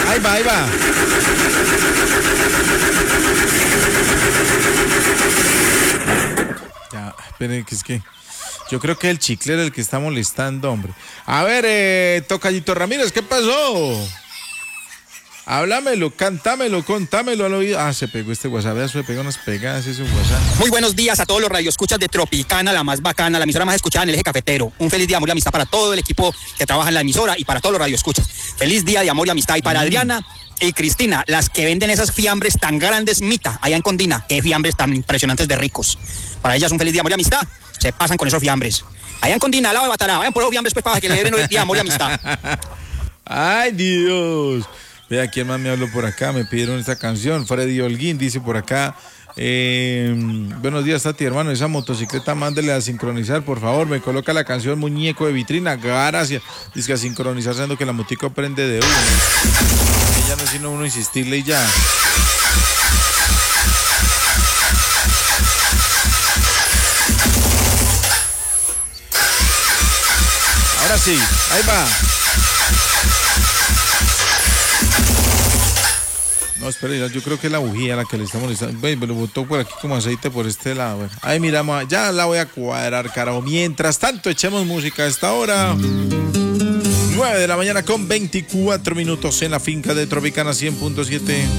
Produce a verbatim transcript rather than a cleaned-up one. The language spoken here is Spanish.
Ahí va, ahí va. Ya, esperen, que es que yo creo que el chicle era el que está molestando, hombre. A ver, eh, Tocayito Ramírez, ¿qué pasó? Háblamelo, cántamelo, contámelo al oído. Ah, se pegó este WhatsApp, ya se pegó unas pegadas, es un WhatsApp. Muy buenos días a todos los radioescuchas de Tropicana, la más bacana, la emisora más escuchada en el eje cafetero. Un feliz día de amor y amistad para todo el equipo que trabaja en la emisora y para todos los radioescuchas. Feliz día de amor y amistad y para mm. Adriana y Cristina, las que venden esas fiambres tan grandes, Mita, allá en Condina. Qué fiambres tan impresionantes de ricos. Para ellas un feliz día de amor y amistad. Se pasan con esos fiambres. Allá en Condina, al lado de Batará, vayan por esos fiambres pues para que le den el día de amor y amistad. Ay, Dios. Vea, ¿quién más me habló por acá? Me pidieron esta canción. Freddy Holguín dice por acá. Eh, buenos días, Tati, hermano. Esa motocicleta, mándele a sincronizar, por favor. Me coloca la canción Muñeco de Vitrina. Gracias. Dice que a sincronizar, siendo que la motico prende de uno. Ya no es sino uno insistirle y ya. Ahora sí, ahí va. No, espera, yo creo que es la bujía la que le está molestando. Me lo botó por aquí como aceite por este lado. Bueno, ahí miramos, ya la voy a cuadrar, carajo. Mientras tanto, echemos música a esta hora. nueve de la mañana con veinticuatro minutos en la finca de Tropicana cien punto siete.